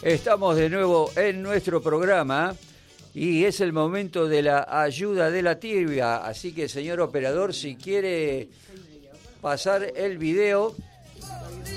Estamos de nuevo en nuestro programa y es el momento de la ayuda de la tibia. Así que, señor operador, si quiere pasar el video.